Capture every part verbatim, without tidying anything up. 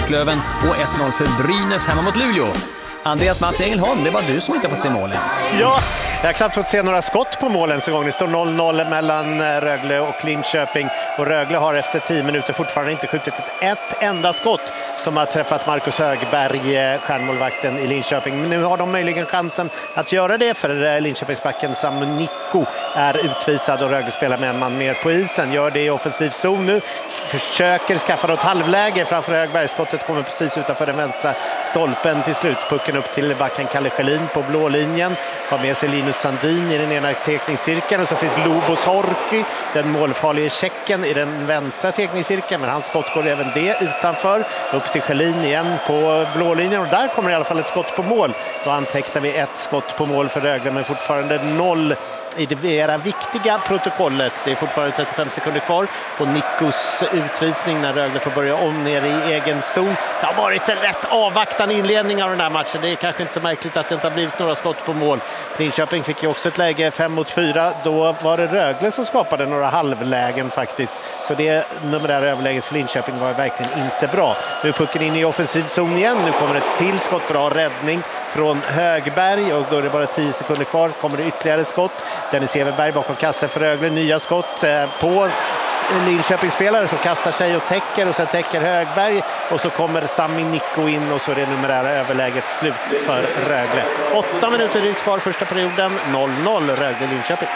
Björklöven och ett noll för Brynäs hemma mot Luleå. Andreas Mats Engelholm, det var du som inte fått se målen. Ja, jag har knappt fått se några skott på målen så gång. Det står noll noll mellan Rögle och Linköping. Och Rögle har efter tio minuter fortfarande inte skjutit ett, ett enda skott som har träffat Marcus Högberg, stjärnmålvakten i Linköping. Men nu har de möjligen chansen att göra det, för Linköpingsbacken Samu Nikko är utvisad och Rögle spelar med en man mer på isen. Gör det i offensiv zon nu. Försöker skaffa något halvläge framför Högberg. Skottet kommer precis utanför den vänstra stolpen till slut. Pucken upp till backen Kalle Schelin på blå linjen. Har med sig Linus Sandin i den ena teckningscirkeln, och så finns Lobos Horky, den målfarliga tjecken, i den vänstra teckningscirkeln, men hans skott går även det utanför. Upp till Schelin igen på blå linjen, och där kommer i alla fall ett skott på mål. Då antecknar vi ett skott på mål för Rögle, men fortfarande noll i det mera viktiga protokollet. Det är fortfarande trettiofem sekunder kvar på Nickos utvisning när Rögle får börja om ner i egen zon. Det har varit en rätt avvaktande inledning av den här matchen. Det är kanske inte så märkligt att det inte har blivit några skott på mål. Linköping fick ju också ett läge fem mot fyra. Då var det Rögle som skapade några halvlägen faktiskt. Så det numerära överläget för Linköping var verkligen inte bra. Nu är pucken in i offensiv zon igen. Nu kommer det till skott, bra räddning från Högberg, och då är det bara tio sekunder kvar. Kommer det ytterligare skott. Dennis Everberg bakom kassen för Rögle. Nya skott på Linköpingsspelare som kastar sig och täcker, och sen täcker Högberg, och så kommer Sami Nikko in, och så är det numerära överläget slut för Rögle. Åtta minuter ut kvar första perioden. noll noll Rögle-Linköping.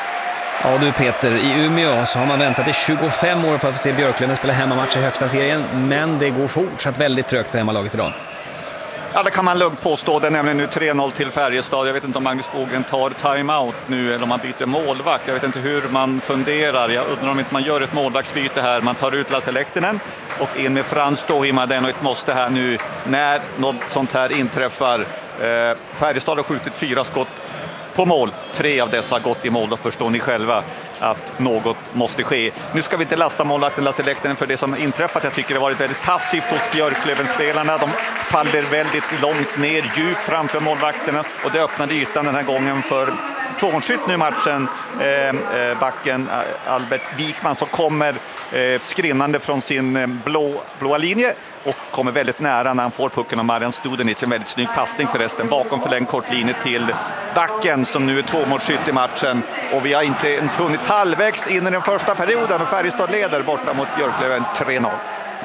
Ja du Peter, i Umeå så har man väntat i tjugofem år för att få se Björklöven spela hemmamatch i högsta serien, men det går fortsatt väldigt trögt för hemmalaget idag. Ja, det kan man lugnt påstå. Det är nämligen nu tre noll till Färjestad. Jag vet inte om Magnus Bogren tar timeout nu eller om man byter målvakt. Jag vet inte hur man funderar. Jag undrar om inte man gör ett målvaktsbyte här. Man tar ut Lasse Lehtinen och in med Frans Tohima. Det är nog ett måste här nu när något sånt här inträffar. Eh, Färjestad har skjutit fyra skott på mål. Tre av dessa har gått i mål. Då förstår ni själva att något måste ske. Nu ska vi inte lasta målvakten Lasse Lehtinen för det som inträffat. Jag tycker det har varit väldigt passivt hos Björklöven-spelarna. De faller väldigt långt ner, djupt framför målvakterna, och det öppnade ytan den här gången för tvåmålsskytt nu i matchen. Eh, backen Albert Wikman som kommer eh, skrinnande från sin blå, blåa linje och kommer väldigt nära när han får pucken av Marian Studenic. En väldigt snygg passning förresten bakom förlängd kortlinje till backen som nu är tvåmålsskytt i matchen. Och vi har inte ens hunnit halvvägs in i den första perioden, och Färjestad leder borta mot Björklöven tre noll.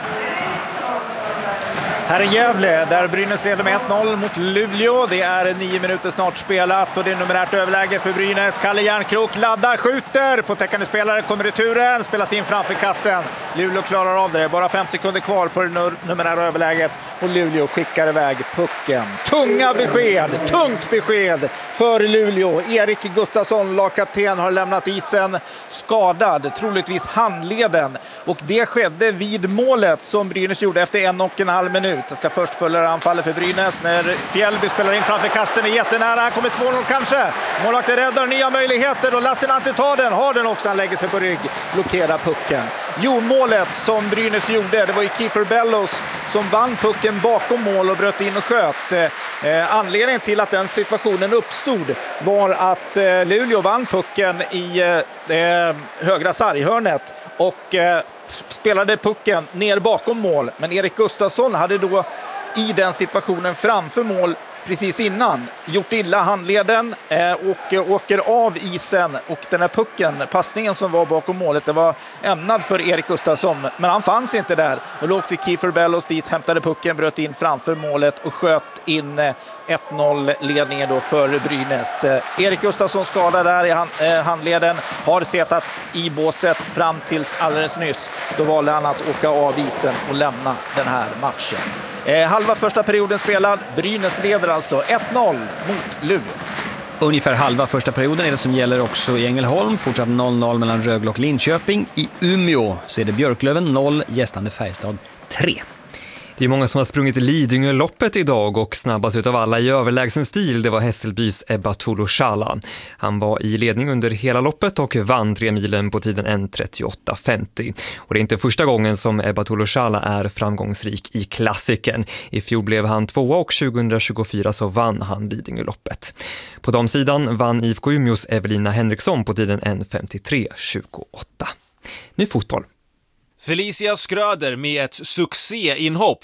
Här är Gävle, där Brynäs leder med ett noll mot Luleå. Det är nio minuter snart spelat och det är numerärt överläge för Brynäs. Kalle Järnkrok laddar, skjuter på täckande spelare, kommer returen, spelas in framför kassen. Luleå klarar av det, bara fem sekunder kvar på det numerära överläget, och Luleå skickar iväg pucken. Tunga besked, tungt besked för Luleå. Erik Gustafsson, lagkapten, har lämnat isen skadad, troligtvis handleden. Och det skedde vid målet som Brynäs gjorde efter en och en halv minut. Det ska först följa anfallet för Brynäs när Fjällby spelar in framför kassen, är jättenära. Han kommer två noll kanske. Målvakten räddar, nya möjligheter, och Lassinantti tar den. Har den också, han lägger sig på rygg, blockerar pucken. Jo, målet som Brynäs gjorde, det var ju Kiefer Bellows som vann pucken bakom mål och bröt in och sköt. Eh, anledningen till att den situationen uppstod var att eh, Luleå vann pucken i eh, högra sarghörnet och eh, spelade pucken ner bakom mål. Men Erik Gustafsson hade då i den situationen framför mål precis innan gjort illa handleden eh, och eh, åker av isen, och den här pucken, passningen som var bakom målet, det var ämnad för Erik Gustafsson, men han fanns inte där, och då åkte Kiefer Bellows dit, hämtade pucken, bröt in framför målet och sköt in eh, ett noll ledningen då för Brynäs. eh, Erik Gustafsson skadad där i hand, eh, handleden, har setat i båset fram till alldeles nyss. Då valde han att åka av isen och lämna den här matchen. Eh, halva första perioden spelad. Brynäs leder alltså ett noll mot Luleå. Ungefär halva första perioden är det som gäller också i Ängelholm. Fortsatt noll noll mellan Rögle och Linköping. I Umeå så är det Björklöven noll, gästande Färjestad tre. Det är många som har sprungit i Lidingö-loppet idag, och snabbast utav alla i överlägsen stil, det var Hässelbys Ebba Turushala. Han var i ledning under hela loppet och vann tre milen på tiden en trettioåtta femtio. Och det är inte första gången som Ebba Turushala är framgångsrik i klassiken. I fjol blev han tvåa och tjugohundratjugofyra så vann han Lidingö-loppet. På damsidan vann I F K Umeås Evelina Henriksson på tiden en femtiotre tjugoåtta. Nu fotboll. Felicia Skröder med ett succéinhopp